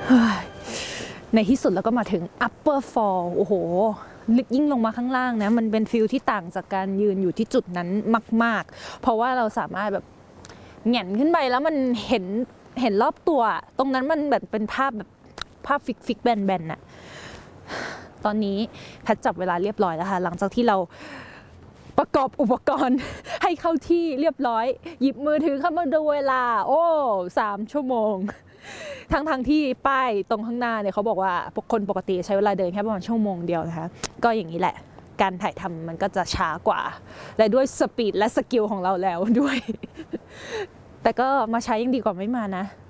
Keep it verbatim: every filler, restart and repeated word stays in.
ในที่สุดแล้วก็มาถึง upper fall โอ้โหยิ่งลงมาข้างล่างนะมันเป็นฟิลที่ต่างจากการยืนอยู่ที่จุดนั้นมากๆเพราะว่าเราสามารถแบบแหง่นขึ้นไปแล้วมันเห็นเห็นรอบตัวตรงนั้นมันแบบเป็นภาพแบบภาพฟิกฟิกแบนแบนน่ะตอนนี้แพทจับเวลาเรียบร้อยแล้วค่ะหลังจากที่เราประกอบอุปกรณ์ให้เข้าที่เรียบร้อยหยิบมือถือเข้ามาดูเวลาโอ้สามชั่วโมงทั้งทางที่ป้ายตรงข้างหน้าเนี่ยเขาบอกว่าคนปกติใช้เวลาเดินแค่ประมาณชั่วโมงเดียวนะคะก็อย่างนี้แหละการถ่ายทำมันก็จะช้ากว่าและด้วยสปีดและสกิลของเราแล้วด้วยแต่ก็มาใช้ยังดีกว่าไม่มานะ